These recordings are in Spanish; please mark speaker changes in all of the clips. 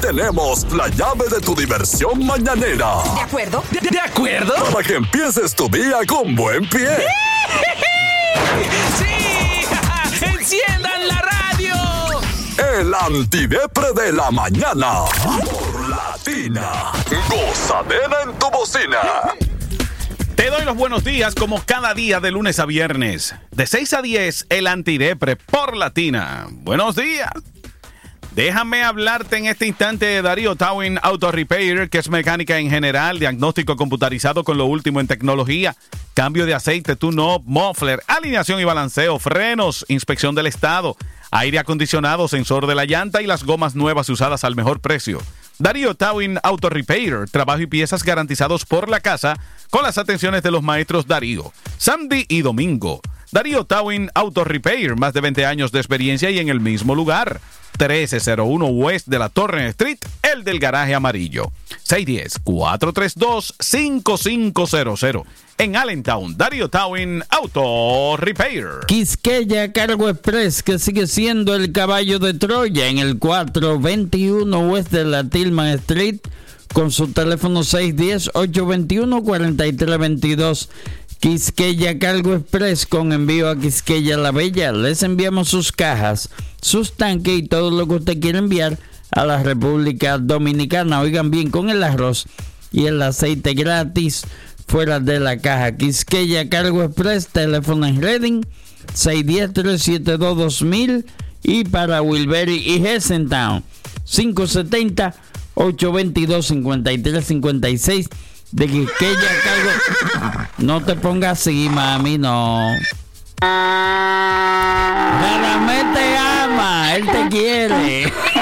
Speaker 1: tenemos la llave de tu diversión mañanera.
Speaker 2: ¿De acuerdo?
Speaker 3: ¿De acuerdo?
Speaker 1: Para que empieces tu día con buen pie.
Speaker 3: ¡Sí! ¡Enciendan la radio!
Speaker 1: El antidepre de la mañana. Por Latina. Gozadera en tu bocina.
Speaker 4: Te doy los buenos días como cada día de lunes a viernes. De 6 a 10, el antidepre por Latina. Buenos días. Déjame hablarte en este instante de Darío Towing Auto Repair, que es mecánica en general, diagnóstico computarizado con lo último en tecnología, cambio de aceite, tune-up, muffler, alineación y balanceo, frenos, inspección del estado, aire acondicionado, sensor de la llanta y las gomas nuevas usadas al mejor precio. Darío Towing Auto Repair, trabajo y piezas garantizados por la casa, con las atenciones de los maestros Darío, Sandy y Domingo. Darío Towing Auto Repair, más de 20 años de experiencia y en el mismo lugar. 1301 West de la Torrent Street, el del garaje amarillo. 610-432-5500. En Allentown, Darío Towing Auto Repair.
Speaker 5: Quisqueya Cargo Express, que sigue siendo el caballo de Troya, en el 421 West de la Tillman Street, con su teléfono 610-821-4322. Quisqueya Cargo Express, con envío a Quisqueya La Bella. Les enviamos sus cajas, sus tanques y todo lo que usted quiere enviar a la República Dominicana. Oigan bien, con el arroz y el aceite gratis fuera de la caja. Quisqueya Cargo Express, teléfono en Reading 610-372-2000, y para Wilbury y Hessentown 570-822-5356. De Quisqueya Cargo. No te pongas así, mami, no. Radamés te ama, él te quiere.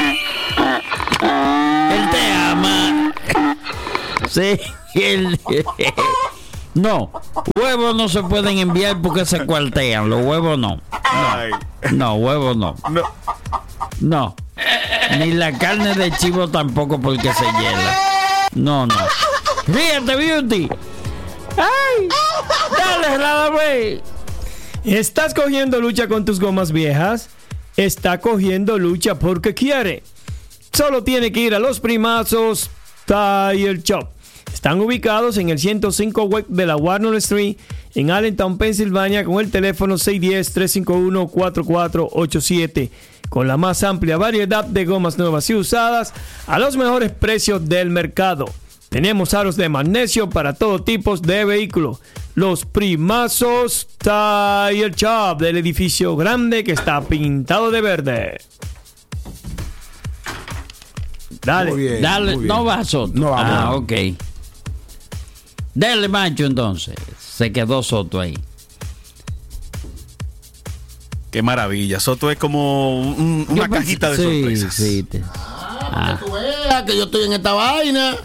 Speaker 5: Él te ama. Sí, él. No, huevos no se pueden enviar porque se cuartean. Los huevos no. No, huevos no. No. Ni la carne de chivo tampoco porque se hiela. No. Ríete, Beauty. ¡Ay! ¡Dale, Radamés!
Speaker 6: ¿Estás cogiendo lucha con tus gomas viejas? Está cogiendo lucha porque quiere. Solo tiene que ir a Los Primazos Tire Shop. Están ubicados en el 105 West de la Warner Street, en Allentown, Pensilvania, con el teléfono 610-351-4487. Con la más amplia variedad de gomas nuevas y usadas a los mejores precios del mercado. Tenemos aros de magnesio para todo tipo de vehículos. Los Primazos Tire Shop, del edificio grande que está pintado de verde. Dale.
Speaker 7: Muy bien,
Speaker 5: Dale,
Speaker 7: muy bien.
Speaker 5: no va Soto.
Speaker 7: No vamos.
Speaker 5: Ah, ok. Dale, Mancho, entonces. Se quedó Soto ahí.
Speaker 4: Qué maravilla. Soto es como una cajita de sorpresas.
Speaker 5: Sí.
Speaker 7: Que tú veas que yo estoy en esta vaina.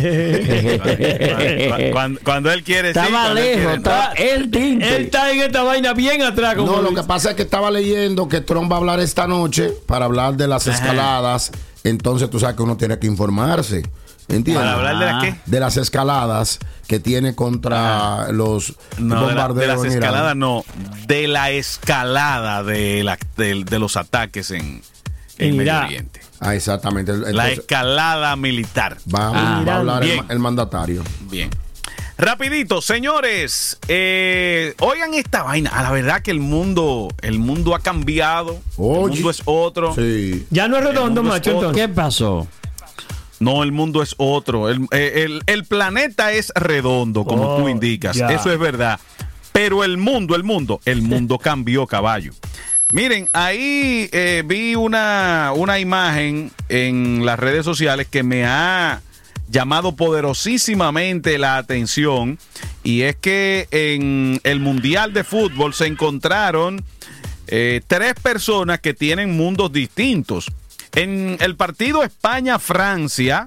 Speaker 4: Cuando él quiere,
Speaker 5: Estaba lejos, estaba el tinte.
Speaker 6: Él está en esta vaina bien atrás. Como
Speaker 7: No, lo que pasa es que estaba leyendo que Trump va a hablar esta noche para hablar de las escaladas. Entonces tú sabes que uno tiene que informarse. ¿Entiendes?
Speaker 4: ¿Para hablar de las qué?
Speaker 7: De las escaladas que tiene contra los bombardeos.
Speaker 4: De las
Speaker 7: en Irán.
Speaker 4: escaladas, no. De la escalada de los ataques en Medio
Speaker 6: Irán.
Speaker 4: Oriente.
Speaker 7: Ah, exactamente. Entonces,
Speaker 4: La escalada militar.
Speaker 7: va a hablar
Speaker 4: Bien.
Speaker 7: el mandatario.
Speaker 4: Bien. Rapidito, señores. Oigan esta vaina. A la verdad que el mundo ha cambiado.
Speaker 7: Oye.
Speaker 4: El mundo es otro.
Speaker 7: Sí.
Speaker 6: Ya no es redondo,
Speaker 4: El mundo
Speaker 6: macho,
Speaker 4: es otro.
Speaker 6: entonces.
Speaker 5: ¿Qué pasó?
Speaker 4: No, el mundo es otro. El planeta es redondo, como tú indicas.
Speaker 6: ya.
Speaker 4: Eso es verdad. Pero el mundo cambió, caballo. Miren, ahí vi una imagen en las redes sociales que me ha llamado poderosísimamente la atención, y es que en el Mundial de Fútbol se encontraron 3 personas que tienen mundos distintos. En el partido España-Francia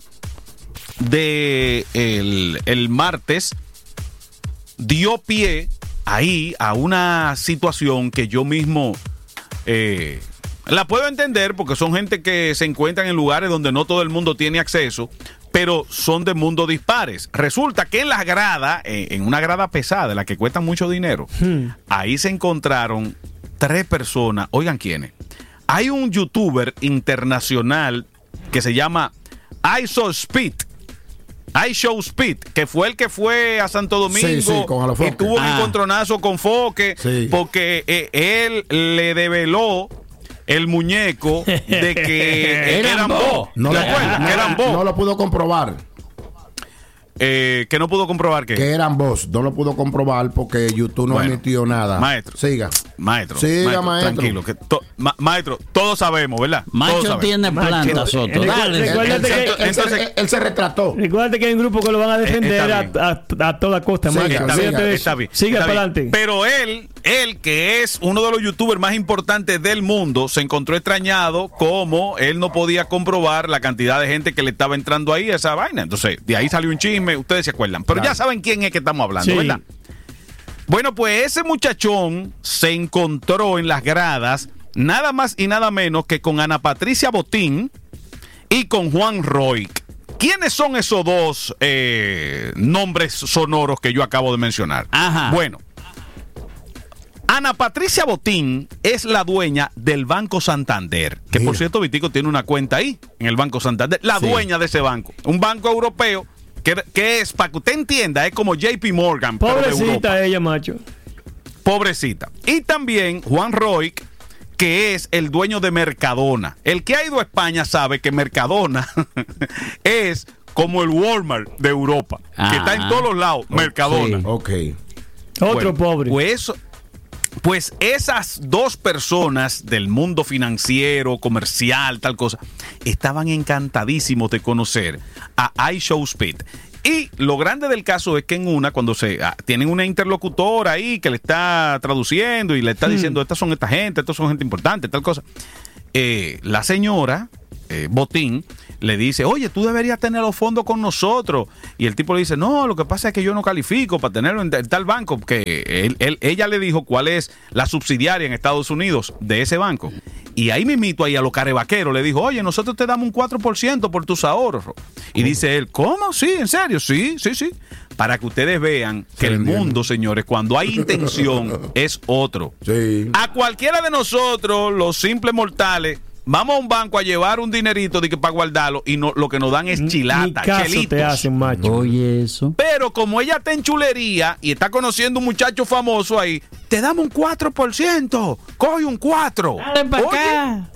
Speaker 4: el martes dio pie ahí a una situación que yo mismo la puedo entender, porque son gente que se encuentran en lugares donde no todo el mundo tiene acceso, pero son de mundos dispares. Resulta que en la grada, en una grada pesada, de la que cuesta mucho dinero, ahí se encontraron 3 personas. Oigan quiénes. Hay un youtuber internacional que se llama I Show Speed, que fue el que fue a Santo Domingo y tuvo un encontronazo con Foque, porque él le develó el muñeco de que eran vos.
Speaker 7: No lo pudo comprobar.
Speaker 4: Que no pudo comprobar
Speaker 7: que eran vos. No lo pudo comprobar porque YouTube no emitió nada.
Speaker 4: Maestro.
Speaker 7: Siga.
Speaker 4: Maestro.
Speaker 7: Tranquilo.
Speaker 4: Que maestro, todos sabemos, ¿verdad?
Speaker 5: Macho tiene planta, Soto. Dale.
Speaker 7: Entonces, él se retrató.
Speaker 6: Recuerda que hay un grupo que lo van a defender a toda costa, Macho.
Speaker 4: Está bien.
Speaker 6: Siga para adelante.
Speaker 4: Pero él, que es uno de los youtubers más importantes del mundo, se encontró extrañado como él no podía comprobar la cantidad de gente que le estaba entrando ahí a esa vaina. Entonces, de ahí salió un chisme, ustedes se acuerdan. Pero ya saben quién es que estamos hablando, ¿verdad? Bueno, pues ese muchachón se encontró en las gradas nada más y nada menos que con Ana Patricia Botín y con Juan Roig. ¿Quiénes son esos dos nombres sonoros que yo acabo de mencionar?
Speaker 5: Ajá.
Speaker 4: Bueno, Ana Patricia Botín es la dueña del Banco Santander, que por cierto, Vitico tiene una cuenta ahí en el Banco Santander, la dueña de ese banco, un banco europeo que es, para que usted entienda, es como JP Morgan.
Speaker 6: Pobrecita ella, Macho.
Speaker 4: Pobrecita. Y también Juan Roig, que es el dueño de Mercadona. El que ha ido a España sabe que Mercadona es como el Walmart de Europa, que está en todos los lados, Mercadona.
Speaker 6: Otro pobre.
Speaker 4: Pues esas dos personas del mundo financiero, comercial, tal cosa, estaban encantadísimos de conocer a I Show Speed. Y lo grande del caso es que en cuando tienen una interlocutora ahí que le está traduciendo y le está diciendo, estos son gente importante, tal cosa. La señora Botín le dice, oye, tú deberías tener los fondos con nosotros. Y el tipo le dice, no, lo que pasa es que yo no califico para tenerlo en tal banco, porque ella le dijo cuál es la subsidiaria en Estados Unidos de ese banco. Y ahí mismito, ahí a los carevaqueros le dijo, oye, nosotros te damos un 4% por tus ahorros. Y dice él, ¿cómo? Sí, ¿en serio? Sí. Para que ustedes vean que el mundo, señores, cuando hay intención, es otro.
Speaker 7: Sí.
Speaker 4: A cualquiera de nosotros, los simples mortales, vamos a un banco a llevar un dinerito para guardarlo y lo que nos dan es chilata,
Speaker 6: ni caso
Speaker 4: chelitos.
Speaker 6: te hacen, Macho.
Speaker 5: Oye, eso.
Speaker 4: Pero como ella está en chulería y está conociendo un muchacho famoso ahí, te damos un 4%. Coge un 4%.
Speaker 5: Dale para acá.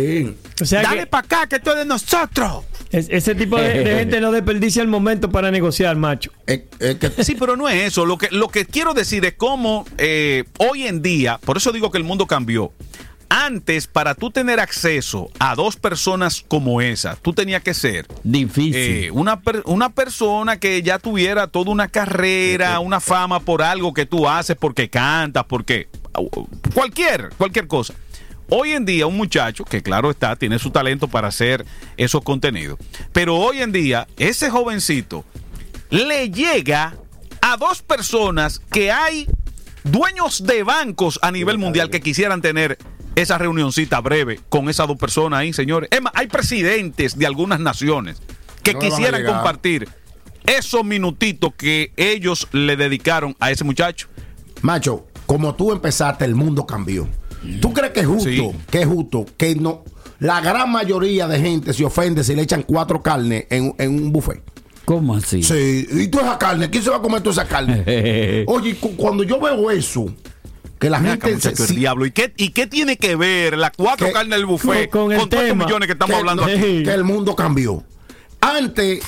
Speaker 6: O sea,
Speaker 4: dale para acá, que esto es de nosotros.
Speaker 6: Ese tipo de gente no desperdicia el momento para negociar, Macho.
Speaker 4: Sí, pero no es eso. Lo que quiero decir es cómo hoy en día, por eso digo que el mundo cambió. Antes, para tú tener acceso a dos personas como esa, tú tenías que ser
Speaker 5: difícil.
Speaker 4: Una persona que ya tuviera toda una carrera, una fama por algo que tú haces, porque cantas, porque cualquier cosa. Hoy en día un muchacho que claro está, tiene su talento para hacer esos contenidos, pero hoy en día ese jovencito le llega a dos personas que hay dueños de bancos a nivel mundial que quisieran tener esa reunioncita breve con esas dos personas ahí, señores. Es más, hay presidentes de algunas naciones que quisieran compartir esos minutitos que ellos le dedicaron a ese muchacho.
Speaker 7: Macho, como tú empezaste, el mundo cambió. ¿Tú crees que es justo? Sí. Que es justo que no, la gran mayoría de gente se ofende si le echan 4 carnes en un buffet?
Speaker 5: ¿Cómo así?
Speaker 7: Sí, y toda esa carne, ¿quién se va a comer toda esa carne? Oye, cuando yo veo eso, que la gente
Speaker 4: el diablo. ¿Y qué tiene que ver las 4 carnes del buffet
Speaker 6: con
Speaker 4: todos estos millones que estamos hablando aquí?
Speaker 7: Que el mundo cambió. Antes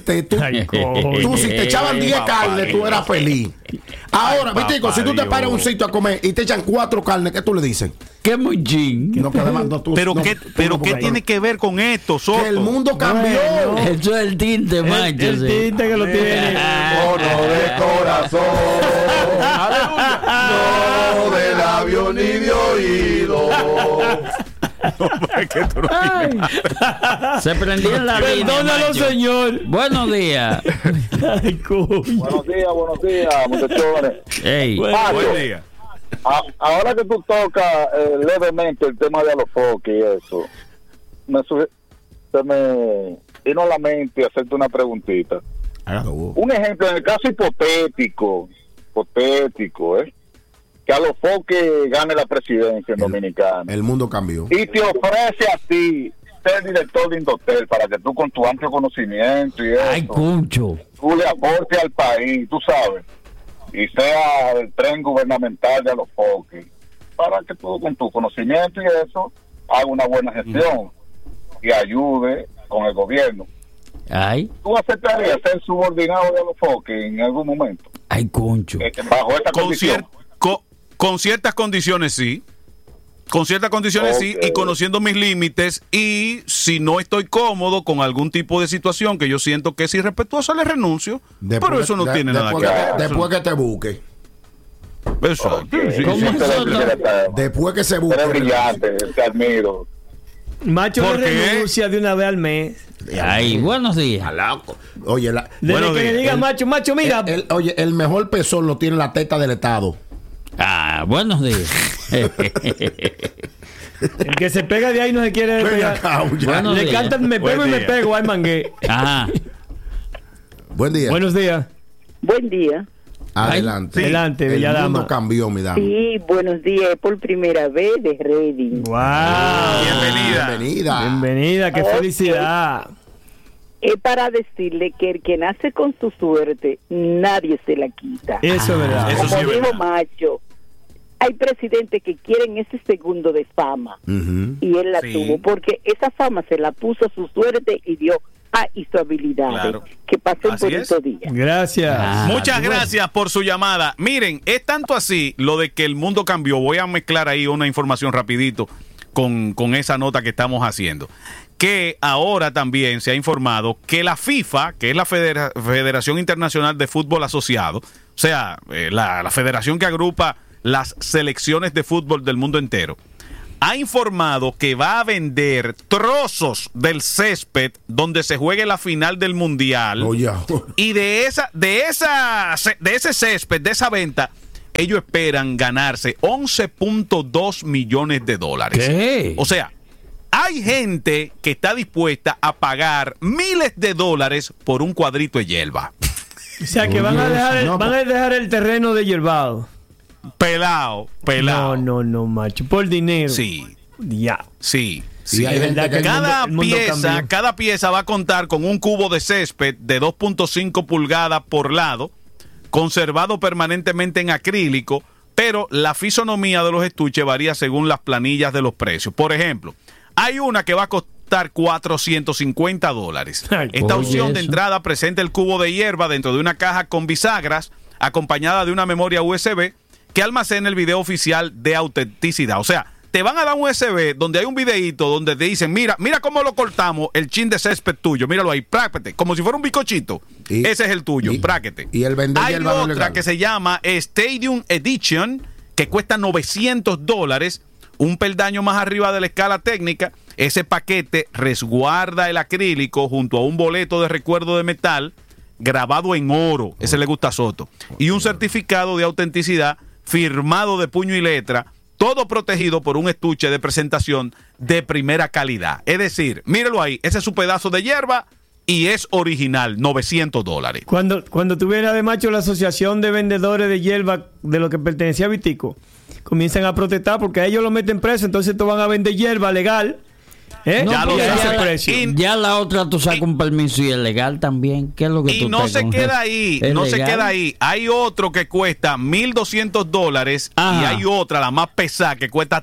Speaker 7: tú si te echaban 10 carnes, tú eras feliz. Ahora, Vitico, si tú te paras un sitio a comer y te echan 4 carnes, ¿qué tú le dices?
Speaker 5: ¡Qué muy ching!
Speaker 7: No, que además, no,
Speaker 4: pero ¿qué tiene que ver con esto, Soto?
Speaker 7: Que el mundo cambió.
Speaker 5: Bueno, eso es el tinte, Macho.
Speaker 6: El tinte que lo tiene.
Speaker 7: Mono de corazón. No de labio ni de oído.
Speaker 5: Se prendió en la línea.
Speaker 6: Perdónalo, señor.
Speaker 5: Buenos días.
Speaker 6: Ay,
Speaker 2: buenos días, muchachones.
Speaker 5: Hey.
Speaker 4: Buen día.
Speaker 2: Ahora que tú tocas levemente el tema de Alofoque y eso, se me vino a la mente hacerte una preguntita. Un ejemplo, en el caso hipotético, que Alofoque gane la presidencia en Dominicana.
Speaker 7: El mundo cambió.
Speaker 2: Y te ofrece a ti ser director de Indotel para que tú con tu amplio conocimiento y eso,
Speaker 5: Ay, concho.
Speaker 2: tú le aportes al país, tú sabes, y sea el tren gubernamental de los foques, para que tú con tu conocimiento y eso haga una buena gestión y ayude con el gobierno.
Speaker 5: Ay.
Speaker 2: ¿Tú aceptarías ser subordinado de los foques en algún momento?
Speaker 5: Ay, concho.
Speaker 2: Bajo esta condición.
Speaker 4: Con ciertas condiciones sí. Con ciertas condiciones sí, y conociendo mis límites, y si no estoy cómodo con algún tipo de situación que yo siento que es irrespetuosa, le renuncio. Pero eso no tiene nada que ver.
Speaker 7: Después que te busque.
Speaker 4: Eso, sí,
Speaker 7: después que se busque.
Speaker 2: Eres brillante, te admiro.
Speaker 6: Macho
Speaker 4: ¿Por
Speaker 6: le
Speaker 4: qué?
Speaker 6: renuncia de una vez al mes.
Speaker 5: Ay, buenos días.
Speaker 7: Oye,
Speaker 6: Desde que le diga Macho, mira.
Speaker 7: oye, el mejor pezón lo tiene la teta del Estado.
Speaker 5: Ah, buenos días.
Speaker 6: El que se pega de ahí no se quiere pegar.
Speaker 5: Buenos
Speaker 6: Le
Speaker 5: días.
Speaker 6: cantan, me pego y me pego, ay mangué.
Speaker 5: Ajá.
Speaker 7: Buen día.
Speaker 6: Buenos días.
Speaker 8: Buen día.
Speaker 7: Adelante.
Speaker 6: Adelante,
Speaker 7: El
Speaker 6: bella
Speaker 7: mundo
Speaker 6: dama.
Speaker 7: cambió, mi dama.
Speaker 8: Sí, buenos días. Por primera vez de Reading.
Speaker 6: Wow.
Speaker 7: Bienvenida.
Speaker 6: Bienvenida, qué
Speaker 8: Ok.
Speaker 6: felicidad.
Speaker 8: Es para decirle que el que nace con su suerte, nadie se la quita.
Speaker 6: Eso es verdad.
Speaker 4: Eso sí
Speaker 8: Como
Speaker 4: es
Speaker 8: dijo
Speaker 4: verdad.
Speaker 8: Macho, hay presidentes que quieren ese segundo de fama.
Speaker 7: Ujú.
Speaker 8: Y él la
Speaker 4: Sí.
Speaker 8: tuvo, porque esa fama se la puso a su suerte y dio y su habilidad.
Speaker 4: Claro.
Speaker 8: Que pasó un
Speaker 4: Así
Speaker 8: bonito
Speaker 4: es.
Speaker 8: día.
Speaker 6: Gracias.
Speaker 4: Muchas gracias por su llamada. Miren, es tanto así lo de que el mundo cambió. Voy a mezclar ahí una información rapidito con esa nota que estamos haciendo. Que ahora también se ha informado que la FIFA, que es la Federación Internacional de Fútbol Asociado, o sea, la federación que agrupa las selecciones de fútbol del mundo entero, ha informado que va a vender trozos del césped donde se juegue la final del mundial.
Speaker 7: Oye,
Speaker 4: Y de ese césped, de esa venta, ellos esperan ganarse 11.2 millones de dólares.
Speaker 5: ¿Qué?
Speaker 4: O sea, hay gente que está dispuesta a pagar miles de dólares por un cuadrito de hierba.
Speaker 6: O sea que van a dejar el terreno de hierbado.
Speaker 4: Pelado.
Speaker 6: No, macho. Por dinero.
Speaker 4: Sí,
Speaker 6: Ya.
Speaker 4: sí.
Speaker 7: Sí, hay gente
Speaker 6: verdad
Speaker 7: que
Speaker 6: el mundo cambió.
Speaker 4: Cada pieza va a contar con un cubo de césped de 2.5 pulgadas por lado, conservado permanentemente en acrílico, pero la fisonomía de los estuches varía según las planillas de los precios. Por ejemplo, hay una que va a costar $450.
Speaker 6: Ay,
Speaker 4: Esta
Speaker 5: oye,
Speaker 4: opción de
Speaker 5: eso.
Speaker 4: entrada presenta el cubo de hierba dentro de una caja con bisagras, acompañada de una memoria USB que almacena el video oficial de autenticidad. O sea, te van a dar un USB donde hay un videíto donde te dicen, mira cómo lo cortamos, el chin de césped tuyo, míralo ahí, práquete, como si fuera un bicochito. Ese es el tuyo, práquete.
Speaker 7: Y el vender
Speaker 4: Hay
Speaker 7: hierba no es
Speaker 4: otra
Speaker 7: legal.
Speaker 4: que se llama Stadium Edition, que cuesta $900, un peldaño más arriba de la escala técnica. Ese paquete resguarda el acrílico junto a un boleto de recuerdo de metal grabado en oro, ese le gusta a Soto, y un certificado de autenticidad firmado de puño y letra, todo protegido por un estuche de presentación de primera calidad. Es decir, míralo ahí, ese es su pedazo de hierba y es original, $900.
Speaker 6: Cuando tuviera de Macho la asociación de vendedores de hierba de lo que pertenecía a Vitico, comienzan a protestar porque a ellos lo meten preso, entonces te van a vender hierba legal.
Speaker 5: No,
Speaker 4: Ya lo
Speaker 5: porque
Speaker 4: sabe.
Speaker 5: ya,
Speaker 6: precio.
Speaker 5: ya la otra tú sacas un permiso y es legal también. ¿Qué es lo que
Speaker 4: Y
Speaker 5: tú
Speaker 4: no
Speaker 5: te
Speaker 4: se
Speaker 5: con-
Speaker 4: queda ahí,
Speaker 5: ¿Es
Speaker 4: no se
Speaker 5: legal?
Speaker 4: queda ahí. Hay otro que cuesta $1,200 y
Speaker 5: Ajá.
Speaker 4: hay otra, la más pesada, que cuesta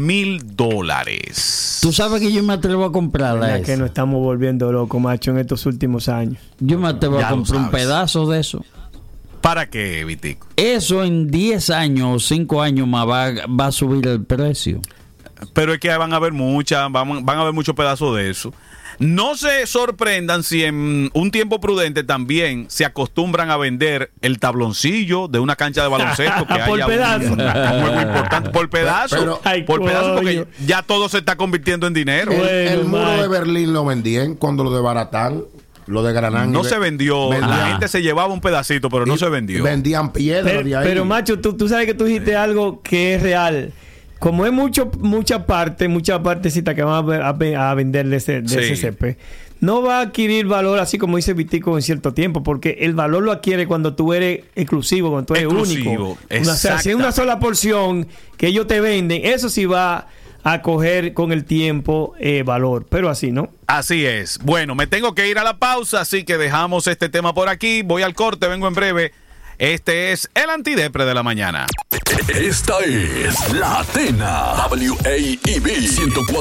Speaker 4: $3,000.
Speaker 5: Tú sabes que yo me atrevo a comprarla
Speaker 6: La
Speaker 5: esa.
Speaker 6: que nos estamos volviendo locos, Macho, en estos últimos años.
Speaker 5: Yo me atrevo
Speaker 4: Ya
Speaker 5: a
Speaker 4: lo
Speaker 5: comprar un
Speaker 4: sabes.
Speaker 5: pedazo de eso.
Speaker 4: ¿Para qué, Vitico?
Speaker 5: Eso en 10 años o 5 años más va a subir el precio.
Speaker 4: Pero es que van a haber muchas, van a haber muchos pedazos de eso. No se sorprendan si en un tiempo prudente también se acostumbran a vender el tabloncillo de una cancha de baloncesto que
Speaker 6: Por
Speaker 4: haya
Speaker 6: pedazo.
Speaker 4: un juego importante por pedazo,
Speaker 7: Pero-
Speaker 6: Ay,
Speaker 4: por pedazo, porque
Speaker 6: coño.
Speaker 4: ya todo se está convirtiendo en dinero.
Speaker 6: Bueno,
Speaker 7: El muro
Speaker 6: Mike.
Speaker 7: de Berlín lo vendían cuando lo desbaratan, lo de Granán.
Speaker 4: No se vendió,
Speaker 7: vendían-
Speaker 4: la gente se llevaba un pedacito, pero no
Speaker 7: y
Speaker 4: se vendió.
Speaker 7: Vendían piedras de ahí.
Speaker 6: Pero Macho, tú sabes que tú dijiste algo que es real. Como es mucha partecita que van a vender de ese
Speaker 4: Sí.
Speaker 6: CP, no va a adquirir valor así como dice Vitico en cierto tiempo, porque el valor lo adquiere cuando tú eres exclusivo, cuando tú eres
Speaker 4: Exclusivo,
Speaker 6: único. O sea, si es una sola porción que ellos te venden, eso sí va a coger con el tiempo valor. Pero así, ¿no?
Speaker 4: Así es. Bueno, me tengo que ir a la pausa, así que dejamos este tema por aquí. Voy al corte, vengo en breve. Este es el Antidepre de la mañana.
Speaker 1: Esta es Latina. WAEB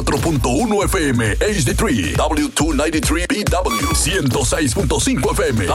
Speaker 1: 104.1 FM HD3. W293 BW 106.5 FM.